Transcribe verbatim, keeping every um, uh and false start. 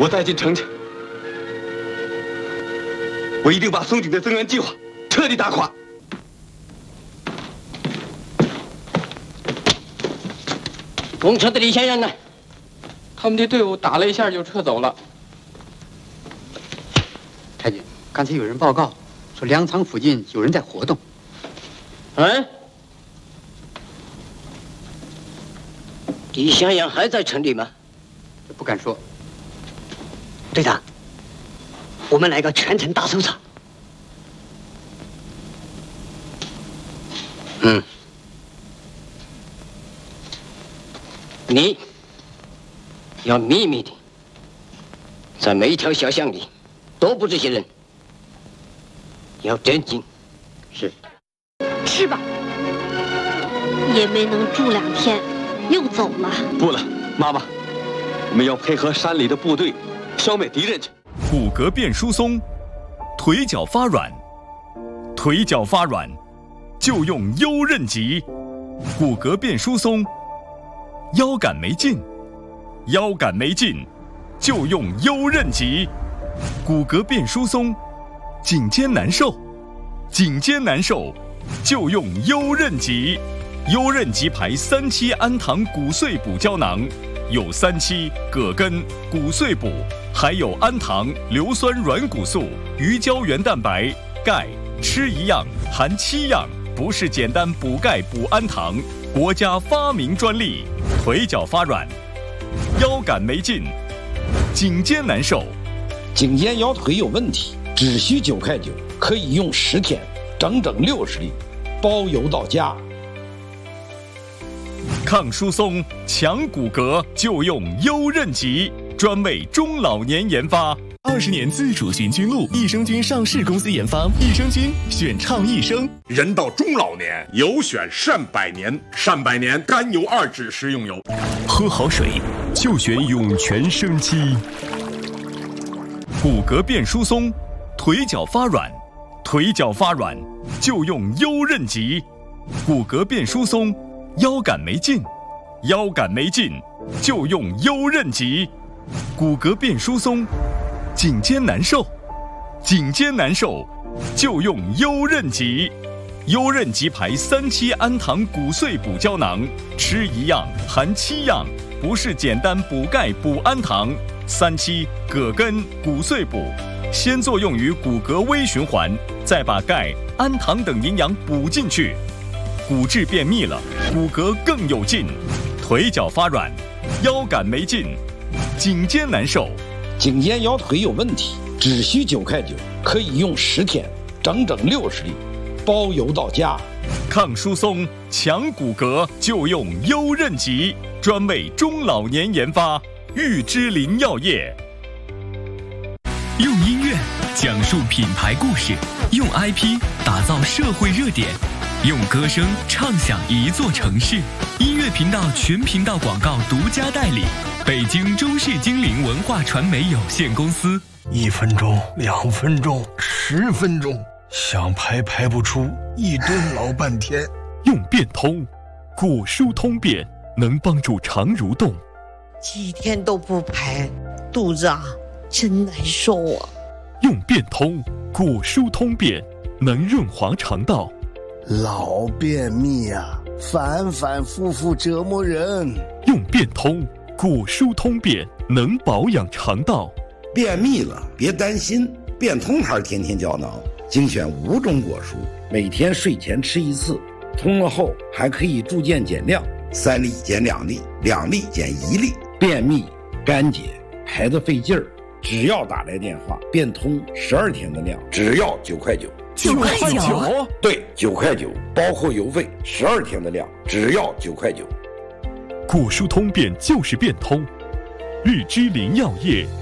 我带进城去，我一定把松井的增援计划彻底打垮。 公车的李先生呢？ 他们的队伍打了一下就撤走了。 太君，刚才有人报告说粮仓附近有人在活动。 嗯？李向阳还在城里吗？ 不敢说。 队长，我们来个全城大搜查。嗯。你要秘密的，在每一条小巷里都布这些人，要镇静。是。 是吧？也没能住两天，又走了。 不了，妈妈，我们要配合山里的部队，消灭敌人去。 骨骼变疏松，腿脚发软，腿脚发软，就用优韧脊。骨骼变疏松，腰杆没劲，腰杆没劲，就用优韧脊。骨骼变疏松，颈肩难受，颈肩难受，就用优韧脊。优韧脊牌三七氨糖骨碎补胶囊，有三七、葛根、骨碎补，还有氨糖、硫酸软骨素、鱼胶原蛋白、钙，吃一样含七样，不是简单补钙补氨糖，国家发明专利。腿脚发软，腰杆没劲，颈肩难受， 颈肩腰腿有问题，只需九块九，可以用十天，整整六十粒，包邮到家。 抗疏松、强骨骼，就用优韧脊，专为中老年研发。 二十年自主寻菌露，益生菌上市公司研发，益生菌选倡益生。 人到中老年，有选善百年，善百年甘油二酯食用油。 喝好水就选涌泉生机。 骨骼变疏松，腿脚发软，腿脚发软就用优韧脊。骨骼变疏松，腰杆没劲，腰杆没劲就用优韧脊。骨骼变疏松，颈肩难受，颈肩难受就用优韧脊。优韧脊牌三七氨糖骨碎补胶囊，吃一样含七样，不是简单补钙补氨糖。三七、葛根、骨碎补，先作用于骨骼微循环，再把钙、氨糖等营养补进去，骨质变密了，骨骼更有劲。腿脚发软，腰杆没劲，颈肩难受， 颈肩腰腿有问题，只需九块九，可以用十天，整整六十粒，包邮到家。 抗疏松、强骨骼，就用优韧脊，专为中老年研发。玉芝林药业。 用音乐讲述品牌故事，用 I P 打造社会热点，用歌声唱响一座城市。音乐频道全频道广告独家代理，北京中视精灵文化传媒有限公司。 一分钟、两分钟、十分钟，想排排不出，一蹲老半天。 用变通，骨疏通便，能帮助肠蠕动。 几天都不排，肚子啊真难受啊。 用变通，骨疏通便，能润滑肠道。 老便秘啊，反反复复折磨人。 用变通，骨疏通便，能保养肠道。 便秘了别担心，变通牌天天胶囊精选五种果蔬，每天睡前吃一次，通了后还可以逐渐减量，三粒减两粒，两粒减一粒。便秘、干结、排得费劲儿，只要打来电话，变通十二天的量，只要九块九。 九块九？ 对，九块九，包括邮费，十二天的量，只要九块九。 骨疏通便就是变通，玉芝林药业。